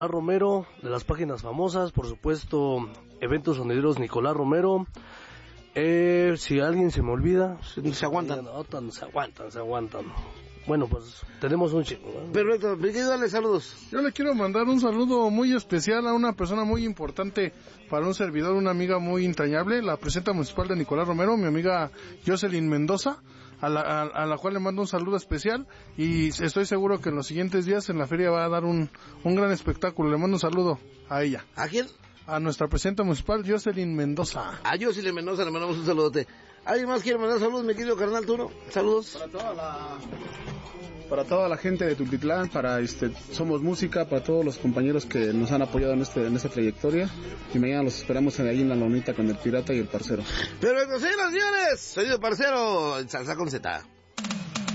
Romero, de las páginas famosas, por supuesto, Eventos Sonideros Nicolás Romero. Si alguien se me olvida, se aguantan. Se aguantan. Bueno, pues tenemos un chico, ¿no? Perfecto, Brigitte, dale saludos. Yo le quiero mandar un saludo muy especial a una persona muy importante para un servidor, una amiga muy entrañable, la presidenta municipal de Nicolás Romero, mi amiga Jocelyn Mendoza, a la cual le mando un saludo especial y estoy seguro que en los siguientes días en la feria va a dar un gran espectáculo. Le mando un saludo a ella. ¿A quién? A nuestra presidenta municipal, Jocelyn Mendoza. A Jocelyn Mendoza le mandamos un saludote. ¿Alguien más quiere mandar saludos, mi querido carnal Turo? Saludos. Para toda la gente de Tultitlán, para Somos Música, para todos los compañeros que nos han apoyado en esta trayectoria. Y mañana los esperamos ahí en la lonita con el Pirata y el Parcero. Pero señoras y señores, soy el Parcero, Salsa con Z.